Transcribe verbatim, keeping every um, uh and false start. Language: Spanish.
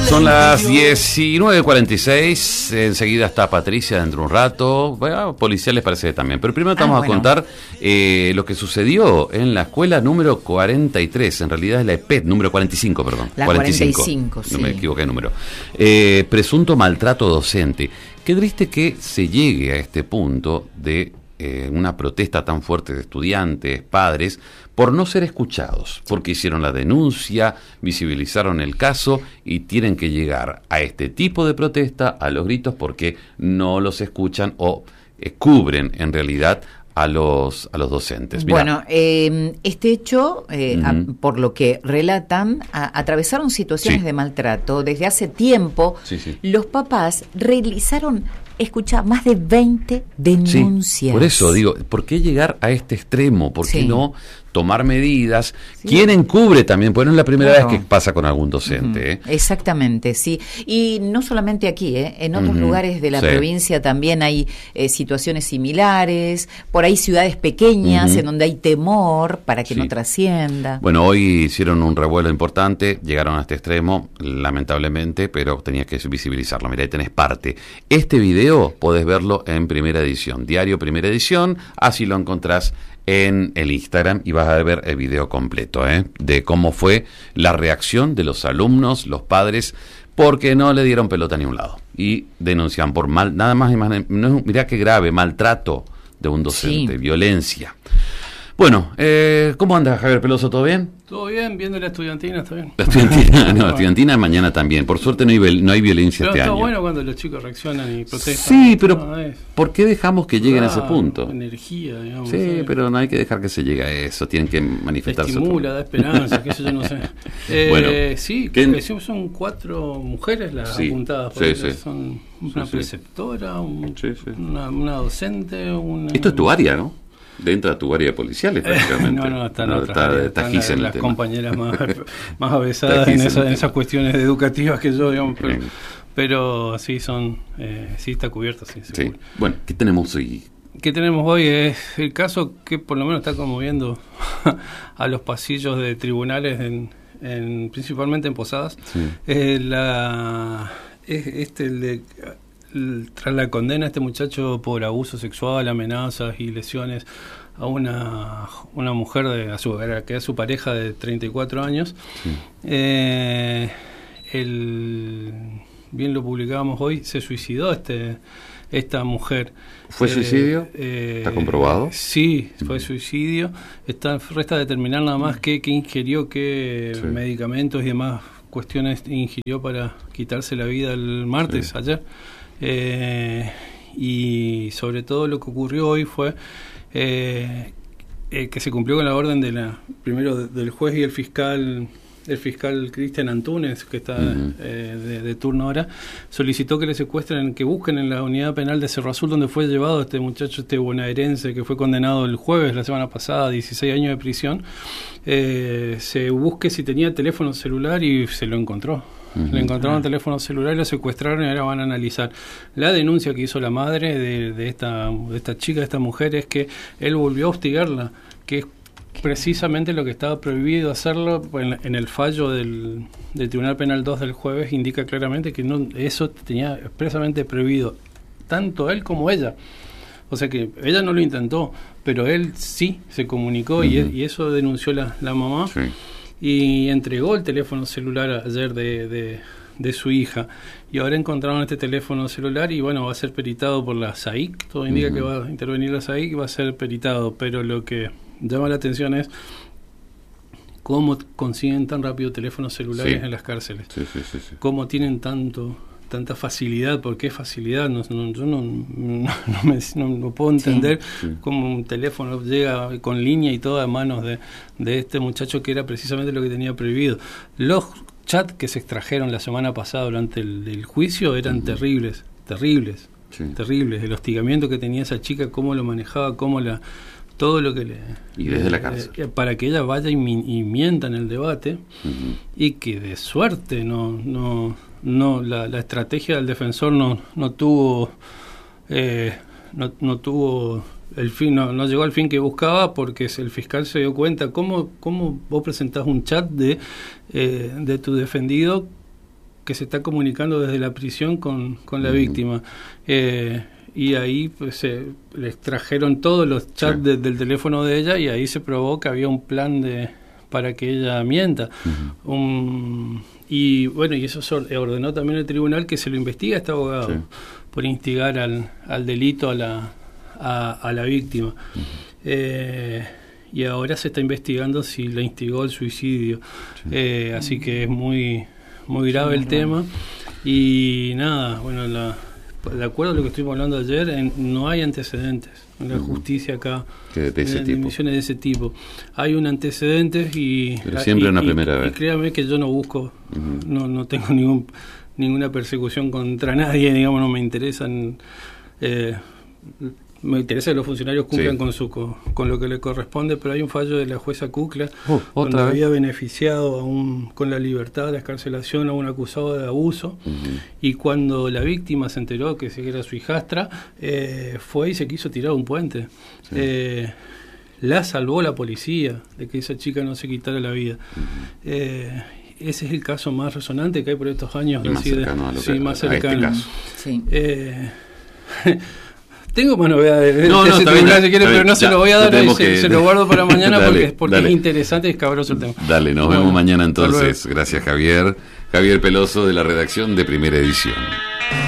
Son las diecinueve cuarenta y seis, enseguida está Patricia dentro de un rato, bueno, policiales parece que también, pero primero te vamos ah, bueno. a contar eh, lo que sucedió en la escuela número cuarenta y tres, en realidad es la E P E T número cuarenta y cinco, perdón. La cuarenta y cinco, cuarenta y cinco sí. No me equivoqué de número. Eh, presunto maltrato docente. Qué triste que se llegue a este punto de eh, una protesta tan fuerte de estudiantes, padres, por no ser escuchados, porque hicieron la denuncia, visibilizaron el caso y tienen que llegar a este tipo de protesta, a los gritos, porque no los escuchan o eh, cubren en realidad a los a los docentes. Mirá. Bueno, eh, este hecho, eh, uh-huh. a, por lo que relatan, a, atravesaron situaciones sí. de maltrato. Desde hace tiempo, sí, sí. los papás realizaron, escucha, más de veinte denuncias. Sí, por eso digo, ¿por qué llegar a este extremo? ¿Por qué sí. no tomar medidas? Sí. ¿Quién encubre también? Pues no es la primera claro. vez que pasa con algún docente. Uh-huh. ¿eh? Exactamente, sí. Y no solamente aquí, ¿eh? en otros uh-huh. lugares de la sí. provincia también hay eh, situaciones similares, por ahí ciudades pequeñas uh-huh. en donde hay temor para que sí. no trascienda. Bueno, hoy hicieron un revuelo importante, llegaron a este extremo, lamentablemente, pero tenías que visibilizarlo. Mirá, ahí tenés parte. Este video podés verlo en Primera Edición, Diario Primera Edición, así lo encontrás en el Instagram y vas a ver el video completo, ¿eh? de cómo fue la reacción de los alumnos, los padres, porque no le dieron pelota ni a un lado y denuncian por mal, nada más y más, no, mirá qué grave, maltrato de un docente, sí. violencia. Bueno, eh, ¿cómo andas, Javier Peloso? ¿Todo bien? Todo bien, viendo la estudiantina, está bien. La estudiantina, no, la estudiantina mañana también. Por suerte no hay, no hay violencia pero este está año. Está bueno cuando los chicos reaccionan y protestan. Sí, pero no, es... ¿por qué dejamos que lleguen ah, a ese punto? Energía, digamos. Sí, ¿sabes? Pero no hay que dejar que se llegue a eso. Tienen que manifestarse. Estimula, da esperanza, que eso yo no sé. Eh, bueno, sí, que son cuatro mujeres las sí, apuntadas. Por sí, sí. Son una sí, preceptora, un, sí, sí. Una, una docente. Una, Esto es tu área, ¿no? Dentro de tu área policial, prácticamente. no, no, están, no, está, áreas, están la, las tema. compañeras más, más avesadas en, esa, en esas cuestiones educativas que yo, digamos, pero, pero sí son, eh, sí está cubierto, sí, sí. Bueno, ¿qué tenemos hoy? ¿Qué tenemos hoy? Es el caso que por lo menos está conmoviendo a los pasillos de tribunales, en, en principalmente en Posadas. Sí. Eh, la, es, este, el de... Tras la condena a este muchacho por abuso sexual, amenazas y lesiones a una una mujer de a su, que es su pareja de treinta y cuatro años, sí. eh, el, bien lo publicábamos hoy, se suicidó este esta mujer. ¿Fue eh, suicidio? Eh, ¿Está comprobado? Sí, fue uh-huh. suicidio. Está, resta determinar nada más qué, qué ingirió, qué sí. medicamentos y demás cuestiones ingirió para quitarse la vida el martes, sí. ayer. Eh, y sobre todo lo que ocurrió hoy fue eh, eh, que se cumplió con la orden de la primero de, del juez y el fiscal el fiscal Cristian Antunes, que está uh-huh. eh, de, de turno ahora, solicitó que le secuestren, que busquen en la unidad penal de Cerro Azul donde fue llevado este muchacho, este bonaerense que fue condenado el jueves, la semana pasada, a dieciséis años de prisión. Eh, se busque si tenía teléfono celular y se lo encontró. Uh-huh. Le encontraron teléfono celular y lo secuestraron y ahora van a analizar. La denuncia que hizo la madre de, de, esta, de esta chica, de esta mujer, es que él volvió a hostigarla, que es precisamente lo que estaba prohibido hacerlo. En, en el fallo del, del Tribunal Penal dos del jueves indica claramente que no, eso tenía expresamente prohibido, tanto él como ella. O sea que ella no lo intentó, pero él sí se comunicó. Uh-huh. y, y eso denunció la, la mamá. Sí. Y entregó el teléfono celular ayer de, de, de su hija. Y ahora encontraron este teléfono celular y bueno, va a ser peritado por la S A I C. Todo indica uh-huh. que va a intervenir la S A I C y va a ser peritado. Pero lo que llama la atención es cómo consiguen tan rápido teléfonos celulares sí. en las cárceles. Sí, sí, sí, sí. Cómo tienen tanto tanta facilidad. ¿Por qué facilidad? No, no, yo no, no, no, me, no, no puedo entender sí, sí. cómo un teléfono llega con línea y todo a manos de, de este muchacho, que era precisamente lo que tenía prohibido. Los chats que se extrajeron la semana pasada durante el, el juicio eran uh-huh. terribles, terribles, sí. terribles. El hostigamiento que tenía esa chica, cómo lo manejaba, cómo la... todo lo que le... Y desde le, la cárcel. Eh, para que ella vaya y, mi, y mienta en el debate uh-huh. y que de suerte no... no no la, la estrategia del defensor no no tuvo eh, no, no tuvo el fin, no, no llegó al fin que buscaba, porque el fiscal se dio cuenta cómo cómo vos presentás un chat de eh, de tu defendido que se está comunicando desde la prisión con, con la uh-huh. víctima. Eh, y ahí pues se le extrajeron todos los chats sí. de, del teléfono de ella, y ahí se probó que había un plan de para que ella mienta. Uh-huh. Um, y bueno, y eso ordenó también el tribunal que se lo investigue a este abogado sí. por instigar al, al delito a la, a, a la víctima. Uh-huh. Eh, y ahora se está investigando si la instigó al suicidio. Sí. Eh, así que es muy, muy grave sí, el tema. Y nada, bueno, la, de acuerdo a lo que estuvimos hablando ayer, en, no hay antecedentes en la uh-huh. justicia acá de, de, ese en, tipo. de misiones de ese tipo. Hay un antecedente y... Pero siempre y, una y, primera y, vez. Y créame que yo no busco, uh-huh. no, no tengo ningún ninguna persecución contra nadie, digamos, no me interesan... Eh, me interesa que los funcionarios cumplan sí. con su con, con lo que le corresponde, pero hay un fallo de la jueza Kukla uh, donde vez. había beneficiado a un, con la libertad, la escarcelación a un acusado de abuso, uh-huh. y cuando la víctima se enteró que era su hijastra, eh, fue y se quiso tirar un puente. Sí. Eh, la salvó la policía de que esa chica no se quitara la vida. Uh-huh. Eh, ese es el caso más resonante que hay por estos años. Y más así cercano de, a lo sí, que, más a cercano. este caso. Sí. Eh, Tengo más novedades no, no, no, tribunal, bien, si quiere, pero no ya, se lo voy a dar, ahí, que... se, se lo guardo para mañana dale, porque, porque dale. es interesante y escabroso el tema. Dale, nos bueno, vemos mañana entonces. Gracias, Javier. Javier Peloso de la redacción de Primera Edición.